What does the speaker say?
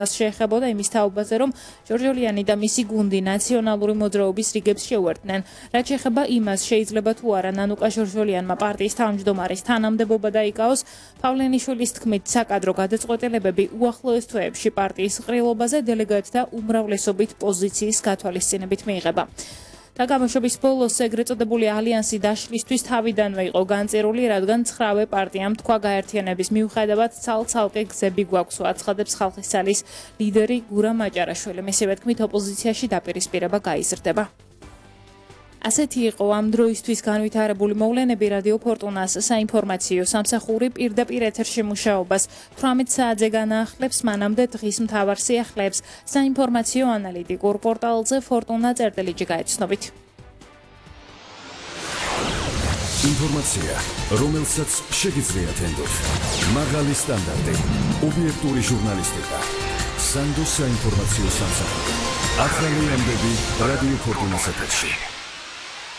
შეეხებოდა იმის თაობაზე, რომ ჯორჯოლიანი და მისი გუნდი ნაციონალური მოძრაობის რიგებს შეუერთდნენ. რაც შეეხება იმას, შეიძლება თუ არა ნანუკა ჯორჯოლიანმა პარტიის თავმჯდომარის თანამდებობა დაიკავოს, პავლენიშვილის თქმით, საკადრო გადაწყვეტილებები უახლოეს თვეებში პარტიის ყრილობაზე დელეგატთა უმრავლესობით პოზიციის გათვალისწინებით მიიღება. და გამოშვების ბოლოს ეგრეთ წოდებული ალიანსი დაშლისთვის თავიდანვე იყო განწირული, რადგან 9-ვე პარტიამ თქვა გაერთიანების მიუხედავად ცალ-ცალკე გზები გვაქვს, აცხადებს ხალხის ძალის ლიდერი გურამ აჭარაშვილი. მისივე თქმით, ოპოზიციაში დაპირისპირება გაიზრდება. ასეთი იყო ამ დროისთვის განვითარებული მოვლენები რადიო ფორტუნას საინფორმაციო სამსახური პირდაპირ ეთერში მუშაობას 18 საათზე განაახლებს, მანამდე დღის მთავარ სიახლეებს საინფორმაციო ანალიტიკურ პორტალზე fortuna.lg გაეცნობით. ინფორმაცია, რომელსაც შეგიძლიათ ენდოთ. მაღალი სტანდარტი, ობიექტური ჟურნალისტიკა. სანდოს საინფორმაციო სამსახური. ახალი ამბები რადიო ფორტუნას ეთერში.